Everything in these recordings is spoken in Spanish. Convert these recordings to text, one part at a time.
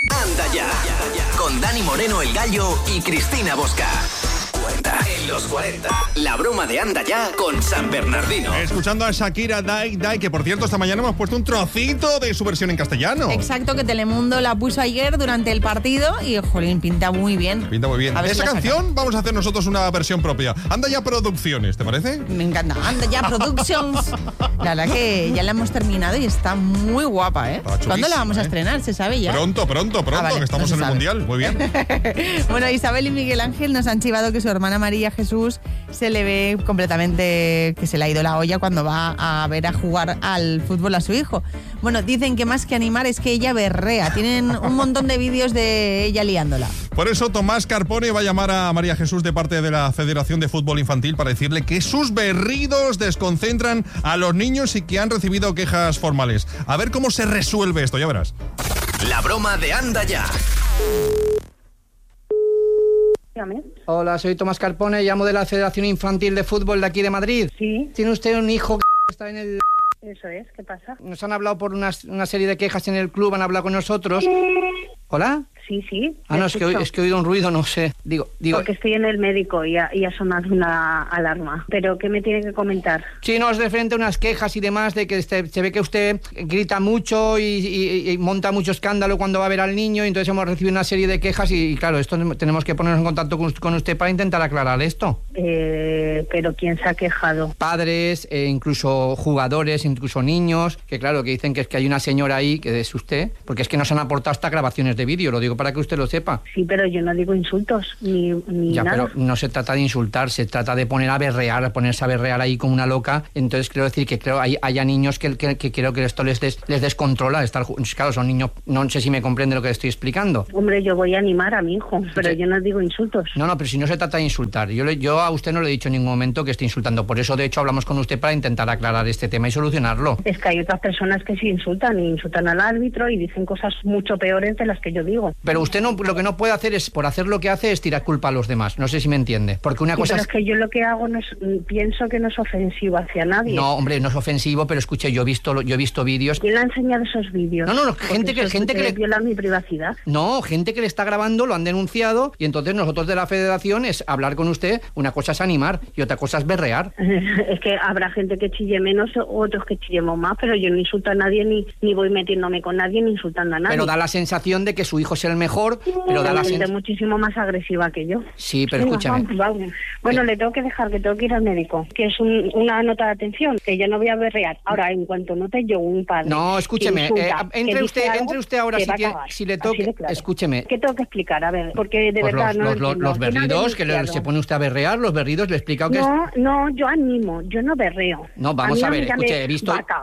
Anda ya, con Dani Moreno el Gallo y Cristina Bosca. En los 40, la broma de Anda Ya con San Bernardino. Escuchando a Shakira Dai, que por cierto esta mañana hemos puesto un trocito de su versión en castellano. Exacto, que Telemundo la puso ayer durante el partido y, jolín, pinta muy bien. Pinta muy bien. Esa canción vamos a hacer nosotros una versión propia. Anda Ya Producciones, ¿te parece? Me encanta. Anda Ya Productions. La verdad que ya la hemos terminado y está muy guapa, ¿eh? ¿Cuándo la vamos a estrenar? ¿Se sabe ya? Pronto, vale, que estamos en el Mundial. Muy bien. Bueno, Isabel y Miguel Ángel nos han chivado que su hermana María Jesús se le ve completamente que se le ha ido la olla cuando va a ver a jugar al fútbol a su hijo. Bueno, dicen que más que animar es que ella berrea. Tienen un montón de vídeos de ella liándola. Por eso Tomás Carpone va a llamar a María Jesús de parte de la Federación de Fútbol Infantil para decirle que sus berridos desconcentran a los niños y que han recibido quejas formales. A ver cómo se resuelve esto, ya verás. La broma de Anda Ya. Hola, soy Tomás Carpone, llamo de la Federación Infantil de Fútbol de aquí de Madrid. Sí. ¿Tiene usted un hijo que está en el...? Eso es, ¿qué pasa? Nos han hablado por una serie de quejas en el club, han hablado con nosotros. ¿Hola? Sí. No, es que he oído un ruido, no sé. Digo. Porque estoy en el médico y ha sonado una alarma. ¿Pero qué me tiene que comentar? Sí, no, es referente a unas quejas y demás de que se ve que usted grita mucho y monta mucho escándalo cuando va a ver al niño, y entonces hemos recibido una serie de quejas y claro, esto tenemos que ponernos en contacto con usted para intentar aclarar esto. ¿Pero quién se ha quejado? Padres, incluso jugadores, incluso niños, que claro, que dicen que es que hay una señora ahí, que es usted, porque es que nos han aportado hasta grabaciones de vídeo, lo digo para que usted lo sepa. Sí, pero yo no digo insultos, ni ya, nada. Pero no se trata de insultar, se trata de ponerse a berrear ahí como una loca. Entonces quiero decir que creo haya niños que creo que esto les descontrola. Claro, son niños, no sé si me comprende lo que le estoy explicando. Hombre, yo voy a animar a mi hijo, pero yo no digo insultos. No, pero si no se trata de insultar. Yo a usted no le he dicho en ningún momento que esté insultando. Por eso, de hecho, hablamos con usted para intentar aclarar este tema y solucionarlo. Es que hay otras personas que sí insultan al árbitro y dicen cosas mucho peores de las que yo digo. Pero usted lo que no puede hacer es, por hacer lo que hace, es tirar culpa a los demás. No sé si me entiende. Porque una cosa pero es que yo lo que hago pienso que no es ofensivo hacia nadie. No, hombre, no es ofensivo, pero escuche, yo he visto vídeos. ¿Quién le ha enseñado esos vídeos? No, gente que le viola mi privacidad. No, gente que le está grabando, lo han denunciado, y entonces nosotros de la federación es hablar con usted. Una cosa es animar y otra cosa es berrear. Es que habrá gente que chille menos, otros que chillemos más, pero yo no insulto a nadie, ni voy metiéndome con nadie, ni insultando a nadie. Pero da la sensación de que su hijo es el mejor, pero da la sensación muchísimo más agresiva que yo. Sí, pero escúchame. Vamos. Bueno, le tengo que dejar, que tengo que ir al médico, que es una nota de atención, que yo no voy a berrear. Ahora, en cuanto note yo un padre... No, escúcheme, entre usted ahora si le toque... Claro. Escúcheme. ¿Qué tengo que explicar? A ver, porque de pues verdad los berridos, que se pone usted a berrear, los berridos, le he explicado que... No, yo animo, yo no berreo. No, vamos a ver, escuche, he visto... Vaca,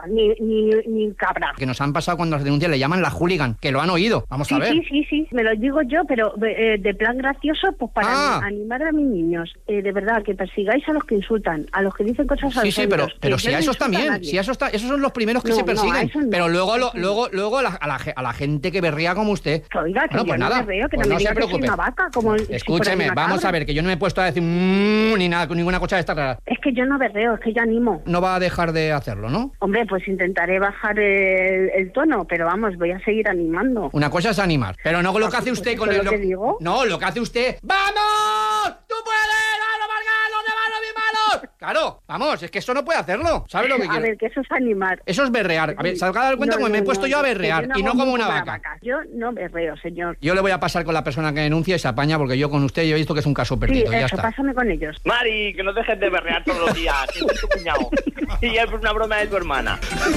ni cabra. Que nos han pasado cuando las denuncias le llaman la hooligan, que lo han oído. Vamos a ver. Sí, me lo digo yo, pero de plan gracioso, pues para animar a mis niños. De verdad, que persigáis a los que insultan, a los que dicen cosas al Sí, pero si a esos también, esos son los primeros que se persiguen. Pero luego a la gente que berrea como usted. Oiga, que yo no berreo, que no me diga que soy una vaca. Escúcheme, vamos a ver, que yo no me he puesto a decir ni nada, con ninguna cosa de esta rara. Es que yo no berreo, es que yo animo. No va a dejar de hacerlo, ¿no? Hombre, pues intentaré bajar el tono, pero vamos, voy a seguir animando. Una cosa es animar, pero no lo que hace usted con el... ¿Qué digo? No, lo que hace usted... ¡Vamos! ¡Tú puedes! ¡Vamos, Margal! ¡Los demás no mis malos! Claro, vamos, es que eso no puede hacerlo. ¿Sabe lo que quiero? A ver, que eso es animar. Eso es berrear. A ver, se ha dado cuenta como me he puesto yo a berrear y no como una vaca. Yo no berreo, señor. Yo le voy a pasar con la persona que denuncia y se apaña, porque yo con usted he visto que es un caso perdido. Sí, ya está. Pásame con ellos. Mari, que no dejes de berrear todos los días, que es tu cuñado. Y es una broma de tu hermana.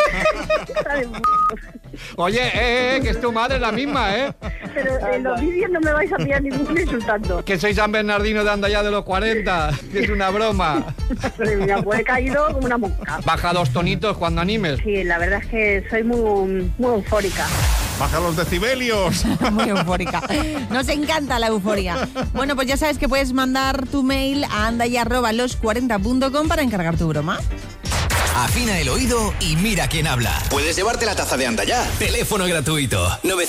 Oye, que es tu madre la misma, ¿eh? Pero en los vídeos no me vais a pillar ninguno insultando. Que soy San Bernardino de Anda Ya de los 40, que es una broma. Pues he caído como una mosca. Baja 2 tonitos cuando animes. Sí, la verdad es que soy muy eufórica. Baja los decibelios. Muy eufórica. Nos encanta la euforia. Bueno, pues ya sabes que puedes mandar tu mail a andaya@los40.com para encargar tu broma. Afina el oído y mira quién habla. Puedes llevarte la taza de Anda Ya. Teléfono gratuito.